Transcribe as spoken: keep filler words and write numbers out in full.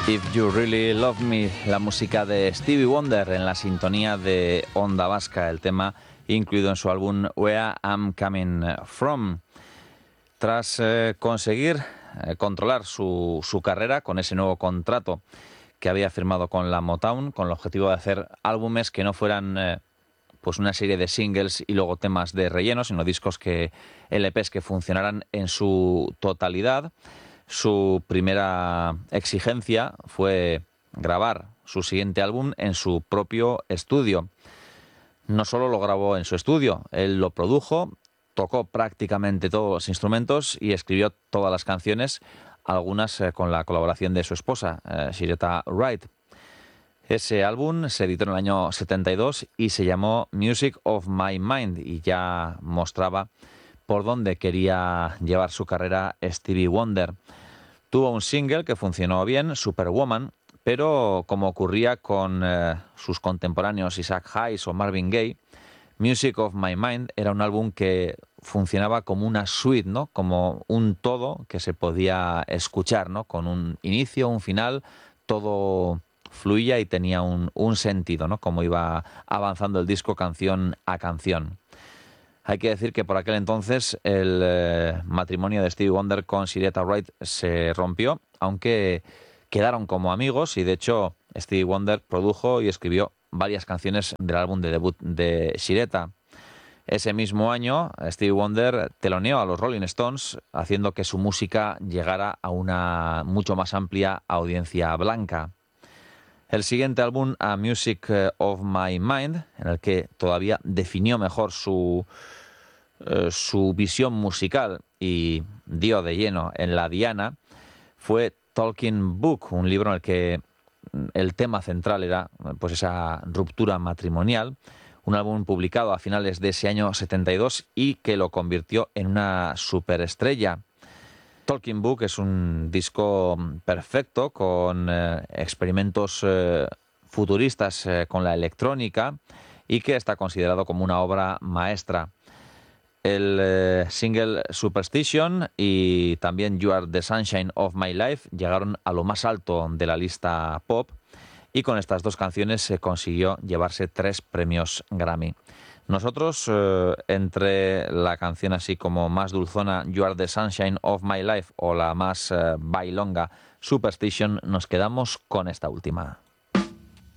If You Really Love Me, la música de Stevie Wonder en la sintonía de Onda Vasca, el tema incluido en su álbum Where I'm Coming From. Tras eh, conseguir eh, controlar su, su carrera con ese nuevo contrato que había firmado con la Motown, con el objetivo de hacer álbumes que no fueran eh, pues una serie de singles y luego temas de relleno, sino discos que, L Pes que funcionaran en su totalidad. Su primera exigencia fue grabar su siguiente álbum en su propio estudio. No solo lo grabó en su estudio, él lo produjo, tocó prácticamente todos los instrumentos y escribió todas las canciones, algunas eh, con la colaboración de su esposa, eh, Sheretta Wright. Ese álbum se editó en el año setenta y dos y se llamó Music of My Mind y ya mostraba por dónde quería llevar su carrera Stevie Wonder. Tuvo un single que funcionó bien, Superwoman, pero como ocurría con eh, sus contemporáneos Isaac Hayes o Marvin Gaye, Music of My Mind era un álbum que funcionaba como una suite, ¿no? Como un todo que se podía escuchar, ¿no? Con un inicio, un final, todo fluía y tenía un, un sentido, ¿no? Como iba avanzando el disco canción a canción. Hay que decir que por aquel entonces el eh, matrimonio de Stevie Wonder con Sheretta Wright se rompió, aunque quedaron como amigos y de hecho Stevie Wonder produjo y escribió varias canciones del álbum de debut de Sheretta. Ese mismo año Stevie Wonder teloneó a los Rolling Stones, haciendo que su música llegara a una mucho más amplia audiencia blanca. El siguiente álbum, A Music of My Mind, en el que todavía definió mejor su, eh, su visión musical y dio de lleno en la diana, fue Talking Book, un libro en el que el tema central era pues esa ruptura matrimonial, un álbum publicado a finales de ese año setenta y dos y que lo convirtió en una superestrella. Talking Book es un disco perfecto con eh, experimentos eh, futuristas eh, con la electrónica y que está considerado como una obra maestra. El eh, single Superstition y también You Are the Sunshine of My Life llegaron a lo más alto de la lista pop y con estas dos canciones se consiguió llevarse tres premios Grammy. Nosotros, eh, entre la canción así como más dulzona, You Are the Sunshine of My Life, o la más eh, bailonga, Superstition, nos quedamos con esta última.